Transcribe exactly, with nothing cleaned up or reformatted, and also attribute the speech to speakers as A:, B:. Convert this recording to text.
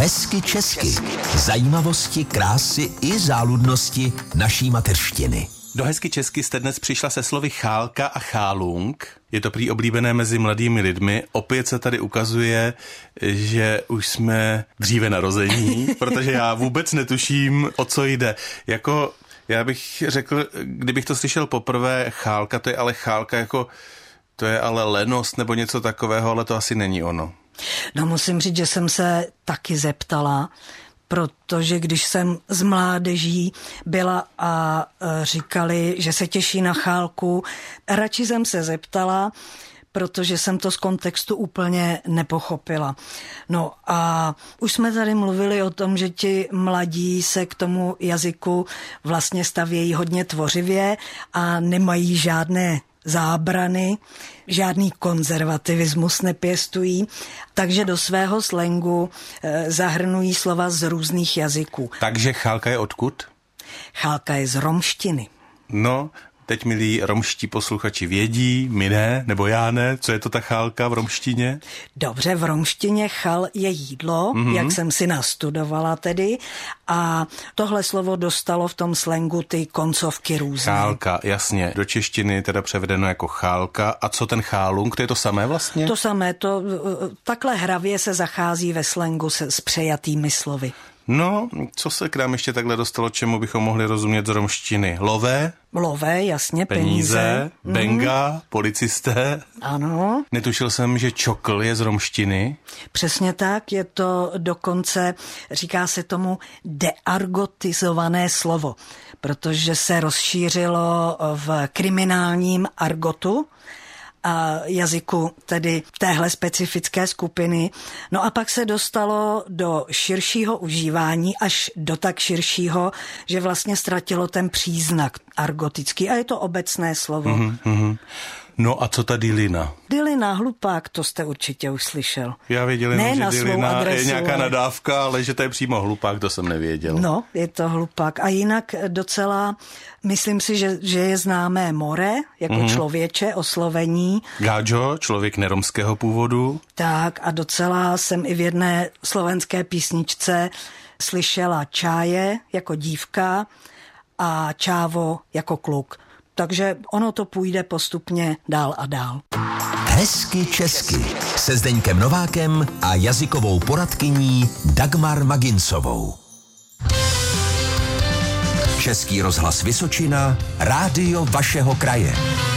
A: Hezky česky. Zajímavosti, krásy i záludnosti naší mateřštiny.
B: Do Hezky česky jste dnes přišla se slovy chálka a chálung. Je to prý oblíbené mezi mladými lidmi. Opět se tady ukazuje, že už jsme dříve narození, protože já vůbec netuším, o co jde. Jako, já bych řekl, kdybych to slyšel poprvé, chálka, to je ale chálka jako, to je ale lenost nebo něco takového, ale to asi není ono.
C: No musím říct, že jsem se taky zeptala, protože když jsem z mládeží byla a říkali, že se těší na chálku, radši jsem se zeptala, protože jsem to z kontextu úplně nepochopila. No a už jsme tady mluvili o tom, že ti mladí se k tomu jazyku vlastně stavějí hodně tvořivě a nemají žádné zábrany, žádný konzervativismus nepěstují, takže do svého slangu zahrnují slova z různých jazyků.
B: Takže chálka je odkud?
C: Chálka je z romštiny.
B: No, teď milí romští posluchači vědí, my ne, nebo já ne, co je to ta chálka v romštině?
C: Dobře, v romštině chal je jídlo, mm-hmm. jak jsem si nastudovala tedy, a tohle slovo dostalo v tom slangu ty koncovky různé.
B: Chálka, jasně, do češtiny teda převedeno jako chálka. A co ten chálung, to je to samé vlastně?
C: To samé, to takhle hravě se zachází ve slangu se, s přejatými slovy.
B: No, co se k nám ještě takhle dostalo, čemu bychom mohli rozumět z romštiny? Lové?
C: Lové, jasně, peníze.
B: Peníze, benga, mm. policisté.
C: Ano.
B: Netušil jsem, že čokl je z romštiny.
C: Přesně tak, je to dokonce, říká se tomu deargotizované slovo, protože se rozšířilo v kriminálním argotu, a jazyku tedy téhle specifické skupiny. No a pak se dostalo do širšího užívání, až do tak širšího, že vlastně ztratilo ten příznak argotický a je to obecné slovo.
B: Mm-hmm, mm-hmm. No a co ta dilina?
C: Dilina, hlupák, to jste určitě už slyšel.
B: Já věděl,
C: ne
B: že
C: na
B: dilina je nějaká nadávka, ale že to je přímo hlupák, to jsem nevěděl.
C: No, je to hlupák. A jinak docela, myslím si, že, že je známé more, jako mm-hmm. člověče, oslovení.
B: Gáďo, člověk neromského původu.
C: Tak a docela jsem i v jedné slovenské písničce slyšela čáje jako dívka a čávo jako kluk. Takže ono to půjde postupně dál a dál.
A: Hezky česky se Zdeňkem Novákem a jazykovou poradkyní Dagmar Magincovou. Český rozhlas Vysočina, rádio vašeho kraje.